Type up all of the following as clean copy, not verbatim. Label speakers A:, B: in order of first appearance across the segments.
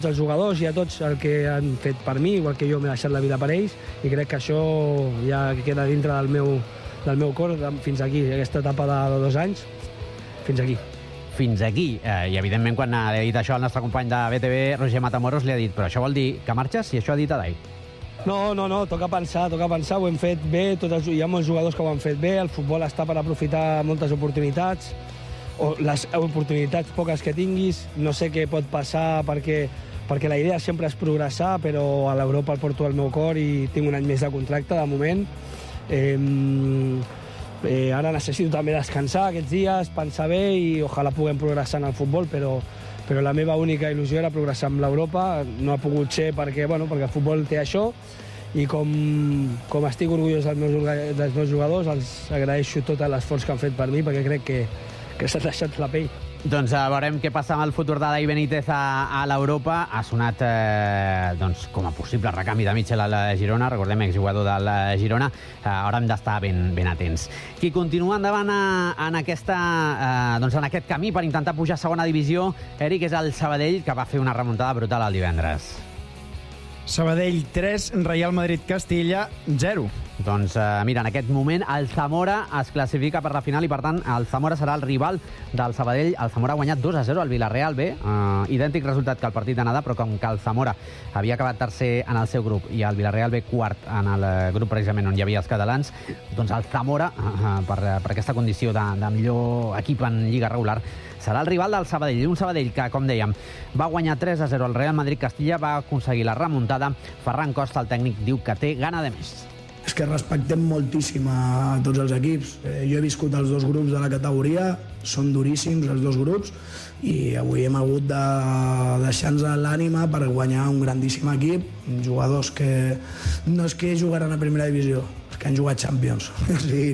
A: Els jugadors i a tots el que han fet per mi, igual que jo m'he deixat la vida per ells, i crec que això ja queda dintre del meu cor fins aquí, aquesta etapa de 2 anys, fins aquí.
B: Fins aquí. I, evidentment, quan ha dit això el nostre company de BTV, Roger Matamoros, li ha dit, però això vol dir que marxes? I això ha dit Adai.
A: No, toca pensar, ho hem fet bé, hi ha molts jugadors que ho han fet bé, el futbol està per aprofitar moltes oportunitats, o les oportunitats poques que tinguis, no sé què pot passar perquè la idea sempre és progressar, però a l'Europa el porto al meu cor i tinc un any més de contracte, de moment. Ara necessito també descansar aquests dies, pensar bé i ojalà puguem progressar en el futbol, però la meva única il·lusió era progressar amb l'Europa. No ha pogut ser perquè el futbol té això i com estic orgullós dels meus jugadors, els agraeixo tot l'esforç que han fet per mi perquè crec que s'ha deixat la pell.
B: Doncs veurem què passa amb el futur d'Adai Benítez a l'Europa. Ha sonat com a possible recanvi de Mitchell a la Girona, recordem, exjugador del Girona. Haurem d'estar ben atents. Qui continua endavant en aquest camí per intentar pujar a segona divisió, Eric, és el Sabadell, que va fer una remuntada brutal el divendres.
C: Sabadell 3, Real Madrid Castilla 0.
B: Doncs mira, en aquest moment el Zamora es classifica per la final i, per tant, el Zamora serà el rival del Sabadell. El Zamora ha guanyat 2-0 al Villarreal B, idèntic resultat que el partit d'anada, però com que el Zamora havia acabat tercer en el seu grup i el Villarreal B quart en el grup precisament on hi havia els catalans, doncs el Zamora, per aquesta condició de millor equip en Lliga regular, serà el rival del Sabadell. Un Sabadell que, com dèiem, va guanyar 3-0 al Real Madrid Castilla, va aconseguir la remuntada. Ferran Costa, el tècnic, diu que té gana de més.
D: És que respectem moltíssim a tots els equips. Jo he viscut els 2 grups de la categoria, són duríssims els 2 grups, i avui hem hagut de deixar-nos l'ànima per guanyar un grandíssim equip, jugadors que no és que jugaran a primera divisió, és que han jugat Champions. O sigui,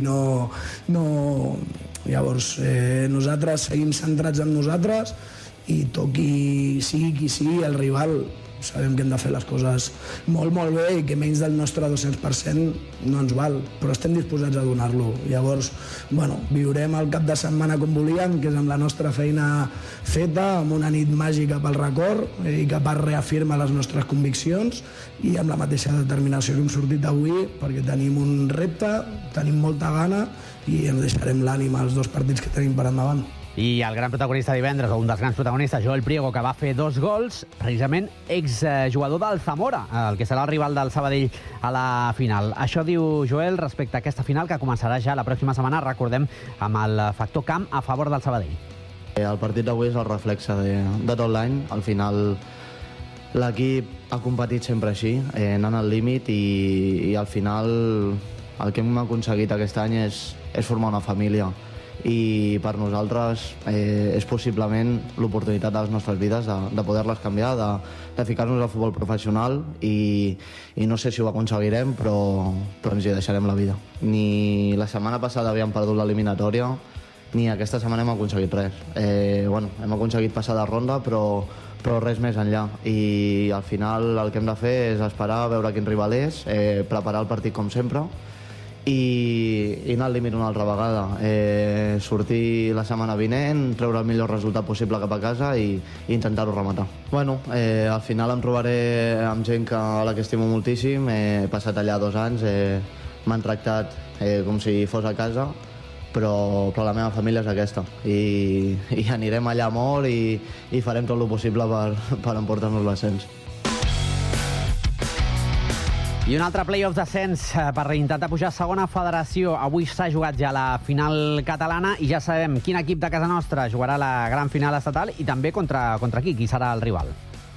D: no... Llavors, nosaltres seguim centrats en nosaltres i sigui qui sigui el rival, sabem que hem de fer les coses molt, molt bé i que menys del nostre 200% no ens val, però estem disposats a donar-lo. Llavors, viurem el cap de setmana com volíem, que és amb la nostra feina feta, amb una nit màgica pel record i que part reafirma les nostres conviccions i amb la mateixa determinació que hem sortit avui, perquè tenim un repte, tenim molta gana i ens deixarem l'ànima als 2 partits que tenim per endavant.
B: I el gran protagonista divendres, o un dels grans protagonistes, Joel Priego, que va fer 2 gols, precisament exjugador del Zamora, el que serà el rival del Sabadell a la final. Això diu Joel respecte a aquesta final, que començarà ja la pròxima setmana, recordem, amb el factor camp a favor del Sabadell.
E: El partit d'avui és el reflexe de tot l'any. Al final l'equip ha competit sempre així, anant al límit, i al final el que hem aconseguit aquest any és formar una família. I per nosaltres és possiblement l'oportunitat de les nostres vides de poder-les canviar, de ficar-nos al futbol professional i no sé si ho aconseguirem, però ens hi deixarem la vida. Ni la setmana passada havíem perdut l'eliminatòria, ni aquesta setmana hem aconseguit res. Hem aconseguit passar de ronda, però res més enllà. I al final el que hem de fer és esperar a veure quin rival és, preparar el partit com sempre, i anar al límit una altra vegada, sortir la setmana vinent, treure el millor resultat possible cap a casa i intentar-ho rematar. Al final em trobaré amb gent a la que estimo moltíssim, he passat allà 2 anys, m'han tractat com si fos a casa, però la meva família és aquesta i anirem allà molt i farem tot el possible per emportar-nos l'ascens.
B: I un altre play-off d'ascens per intentar pujar a segona federació. Avui s'ha jugat ja la final catalana i ja sabem quin equip de casa nostra jugarà la gran final estatal i també contra qui serà el rival.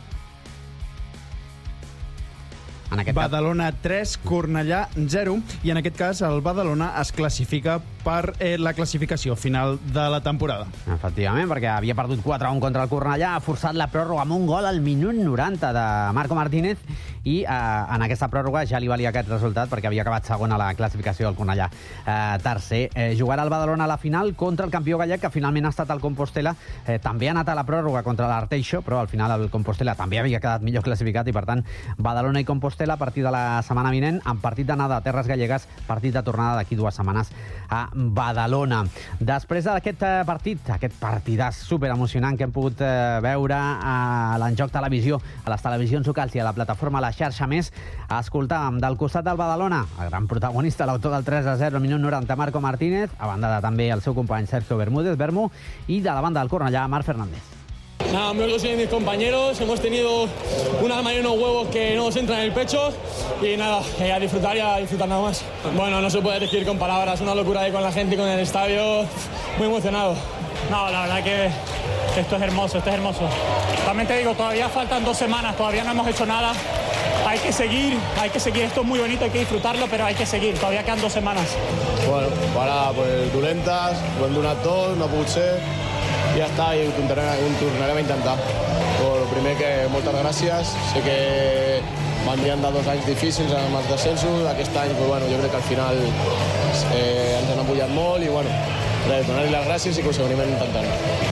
C: Badalona 3, Cornellà 0, i en aquest cas el Badalona es classifica per la classificació final de la temporada.
B: Efectivament, perquè havia perdut 4-1 contra el Cornellà, ha forçat la pròrroga amb un gol al minut 90 de Marco Martínez i en aquesta pròrroga ja li valia aquest resultat perquè havia acabat segon a la classificació del Cornellà tercer. Jugarà el Badalona a la final contra el campió gallec, que finalment ha estat el Compostela. També ha anat a la pròrroga contra l'Arteixo, però al final el Compostela també havia quedat millor classificat i, per tant, Badalona i Compostela a partir de la setmana vinent, amb partit d'anada a Terres Gallegues, partit de tornada d'aquí 2 setmanes a Badalona. Després d'aquest partit, aquest partidàs superemocionant que hem pogut veure a l'Enjoc Televisió, a les televisions locals i a la plataforma La Xarxa Més, escoltàvem del costat del Badalona, el gran protagonista, l'autor del 3-0 al minut 90, Marco Martínez, a banda de també el seu company Sergio Bermúdez, Bermu, i de la banda del Cornellà, Marc Fernández.
F: Nada, muy orgulloso de mis compañeros, hemos tenido un alma y unos huevos que no nos entran en el pecho y nada, a disfrutar y a disfrutar nada más. Bueno, no se puede describir con palabras, una locura ahí con la gente y con el estadio, muy emocionado.
G: No, la verdad que esto es hermoso, esto es hermoso. También te digo, todavía faltan 2 semanas, todavía no hemos hecho nada. Hay que seguir, esto es muy bonito, hay que disfrutarlo, pero hay que seguir, todavía quedan 2 semanas.
H: Bueno, ara pues, dolentes, ho hem donat tot, no ha pogut ser, i ja està, i ho tornarem a intentar. Però el primer que moltes gràcies, sé que vendrien de 2 anys difícils amb els descensos, aquest any pues, bueno, jo crec que al final ens han apoyat molt i bueno, donar-li les gràcies i que ho seguirem intentant.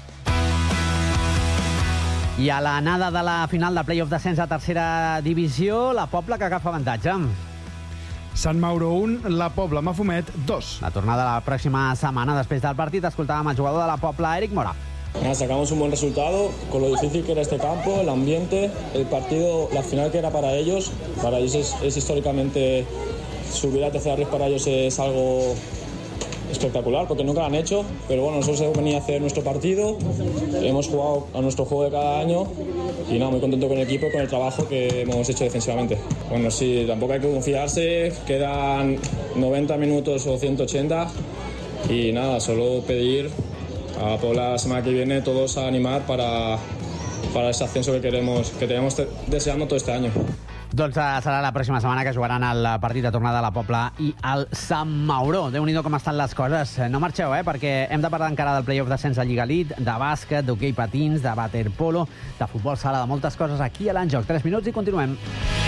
B: I a l'anada de la final de play-off descens a tercera divisió, la Pobla que agafa avantatge.
C: Sant Mauro 1, la Pobla, Mafumet 2.
B: La tornada la pròxima setmana. Després del partit escoltàvem el jugador de la Pobla, Eric Mora.
I: Sacamos un buen resultado con lo difícil que era este campo, el ambiente, el partido, la final que era para ellos. Para ellos es históricamente subir a tercera red, para ellos es algo espectacular porque nunca lo han hecho, pero bueno, nosotros hemos venido a hacer nuestro partido, hemos jugado a nuestro juego de cada año y nada, muy contento con el equipo y con el trabajo que hemos hecho defensivamente. Bueno, sí, tampoco hay que confiarse, quedan 90 minutos o 180 y nada, solo pedir a Pobla la semana que viene todos a animar para ese ascenso que queremos, que tenemos deseando todo este año.
B: Doncs serà la pròxima setmana que jugaran el partit de tornada a la Pobla i al Sant Mauró. Déu-n'hi-do com estan les coses. No marxeu, perquè hem de parlar encara del play-off d'ascens a Lliga Elite, de bàsquet, d'hoquei patins, de waterpolo, de futbol sala, de moltes coses aquí a l'Enjoc. 3 minuts i continuem.